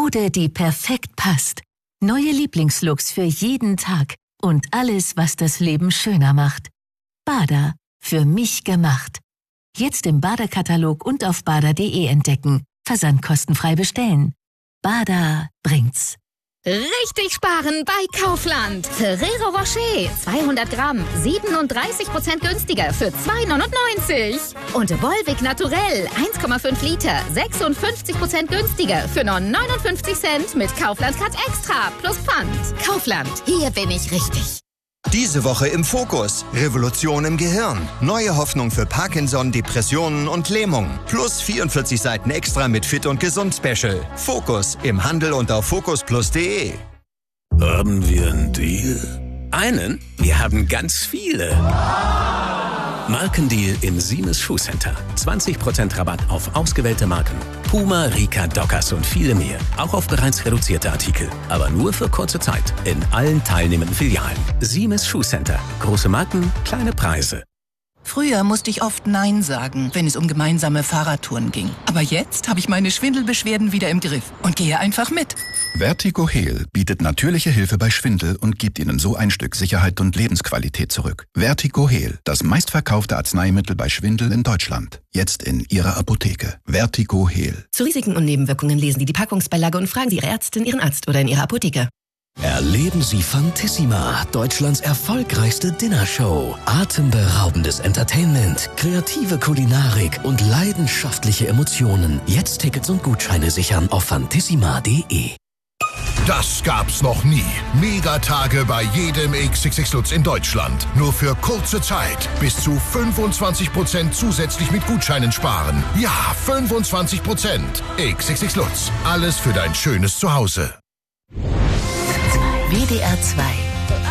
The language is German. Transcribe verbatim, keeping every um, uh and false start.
Mode, die perfekt passt. Neue Lieblingslooks für jeden Tag und alles, was das Leben schöner macht. Bada, für mich gemacht. Jetzt im Bada-Katalog und auf bada punkt de entdecken. Versandkostenfrei bestellen. Bada bringt's. Richtig sparen bei Kaufland. Ferrero Rocher, zweihundert Gramm, siebenunddreißig Prozent günstiger für zwei neunundneunzig. Und Volvic Naturell, eins Komma fünf Liter, sechsundfünfzig Prozent günstiger für nur neunundfünfzig Cent mit Kaufland Cut Extra plus Pfand. Kaufland, hier bin ich richtig. Diese Woche im Fokus. Revolution im Gehirn. Neue Hoffnung für Parkinson, Depressionen und Lähmung. Plus vierundvierzig Seiten extra mit Fit und Gesund Special. Fokus im Handel und auf fokus plus punkt de. Haben wir einen Deal? Einen? Wir haben ganz viele. Markendeal im Siemens Schuhcenter. zwanzig Prozent Rabatt auf ausgewählte Marken. Puma, Rika, Dockers und viele mehr. Auch auf bereits reduzierte Artikel. Aber nur für kurze Zeit. In allen teilnehmenden Filialen. Siemens Schuhcenter. Große Marken, kleine Preise. Früher musste ich oft Nein sagen, wenn es um gemeinsame Fahrradtouren ging. Aber jetzt habe ich meine Schwindelbeschwerden wieder im Griff und gehe einfach mit. Vertigo Heal bietet natürliche Hilfe bei Schwindel und gibt Ihnen so ein Stück Sicherheit und Lebensqualität zurück. Vertigo Heal, das meistverkaufte Arzneimittel bei Schwindel in Deutschland. Jetzt in Ihrer Apotheke. Vertigo Heal. Zu Risiken und Nebenwirkungen lesen Sie die Packungsbeilage und fragen Sie Ihre Ärztin, Ihren Arzt oder in Ihrer Apotheke. Erleben Sie Fantissima, Deutschlands erfolgreichste Dinnershow. Atemberaubendes Entertainment, kreative Kulinarik und leidenschaftliche Emotionen. Jetzt Tickets und Gutscheine sichern auf fantissima punkt de. Das gab's noch nie. Megatage bei jedem X X X Lutz in Deutschland. Nur für kurze Zeit. Bis zu fünfundzwanzig Prozent zusätzlich mit Gutscheinen sparen. Ja, fünfundzwanzig Prozent. X X X Lutz. Alles für dein schönes Zuhause. W D R zwei